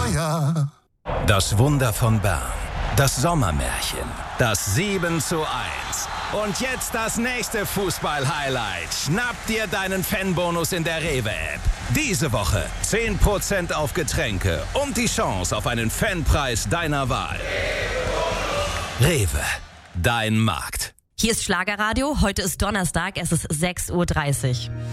ja. Das Wunder von Bern, das Sommermärchen, das 7:1 und jetzt das nächste Fußball-Highlight. Schnapp dir deinen Fanbonus in der Rewe-App. Diese Woche 10% auf Getränke und die Chance auf einen Fanpreis deiner Wahl. Rewe, dein Markt. Hier ist Schlagerradio, heute ist Donnerstag, es ist 6:30 Uhr.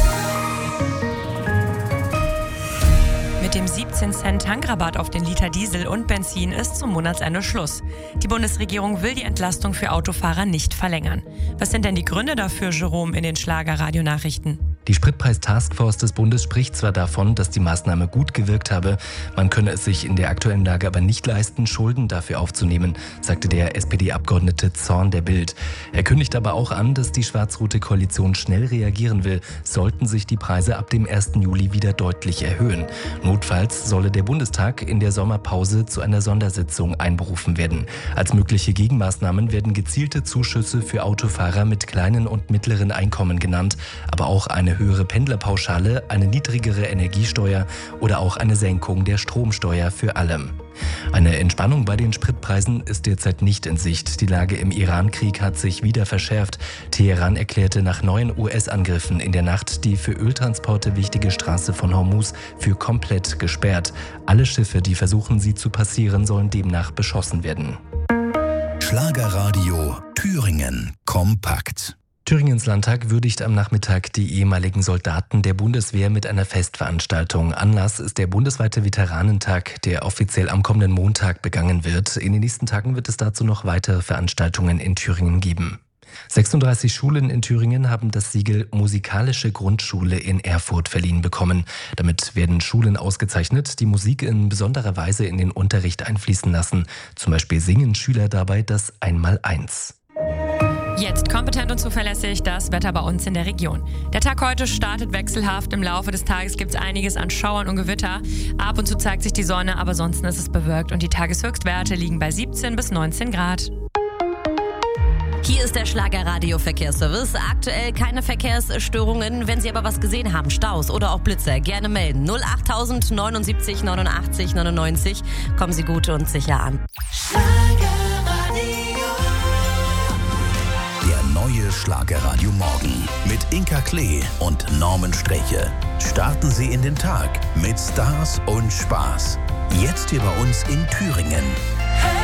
Mit dem 17-Cent-Tankrabatt auf den Liter Diesel und Benzin ist zum Monatsende Schluss. Die Bundesregierung will die Entlastung für Autofahrer nicht verlängern. Was sind denn die Gründe dafür, Jerome, in den Schlagerradio-Nachrichten? Die Spritpreis-Taskforce des Bundes spricht zwar davon, dass die Maßnahme gut gewirkt habe, man könne es sich in der aktuellen Lage aber nicht leisten, Schulden dafür aufzunehmen, sagte der SPD-Abgeordnete Zorn der Bild. Er kündigt aber auch an, dass die schwarz-rote Koalition schnell reagieren will, sollten sich die Preise ab dem 1. Juli wieder deutlich erhöhen. Notfalls solle der Bundestag in der Sommerpause zu einer Sondersitzung einberufen werden. Als mögliche Gegenmaßnahmen werden gezielte Zuschüsse für Autofahrer mit kleinen und mittleren Einkommen genannt, aber auch eine höhere Pendlerpauschale, eine niedrigere Energiesteuer oder auch eine Senkung der Stromsteuer für alle. Eine Entspannung bei den Spritpreisen ist derzeit nicht in Sicht. Die Lage im Iran-Krieg hat sich wieder verschärft. Teheran erklärte nach neuen US-Angriffen in der Nacht die für Öltransporte wichtige Straße von Hormuz für komplett gesperrt. Alle Schiffe, die versuchen, sie zu passieren, sollen demnach beschossen werden. Schlagerradio Thüringen kompakt. Thüringens Landtag würdigt am Nachmittag die ehemaligen Soldaten der Bundeswehr mit einer Festveranstaltung. Anlass ist der bundesweite Veteranentag, der offiziell am kommenden Montag begangen wird. In den nächsten Tagen wird es dazu noch weitere Veranstaltungen in Thüringen geben. 36 Schulen in Thüringen haben das Siegel Musikalische Grundschule in Erfurt verliehen bekommen. Damit werden Schulen ausgezeichnet, die Musik in besonderer Weise in den Unterricht einfließen lassen. Zum Beispiel singen Schüler dabei das Einmaleins. Jetzt kompetent und zuverlässig das Wetter bei uns in der Region. Der Tag heute startet wechselhaft. Im Laufe des Tages gibt es einiges an Schauern und Gewitter. Ab und zu zeigt sich die Sonne, aber sonst ist es bewölkt und die Tageshöchstwerte liegen bei 17 bis 19 Grad. Hier ist der Schlagerradio-Verkehrsservice. Aktuell keine Verkehrsstörungen. Wenn Sie aber was gesehen haben, Staus oder auch Blitzer, gerne melden. 08000 79 89 99. Kommen Sie gut und sicher an. Neue Schlagerradio Morgen mit Inka Klee und Norman Streche. Starten Sie in den Tag mit Stars und Spaß. Jetzt hier bei uns in Thüringen.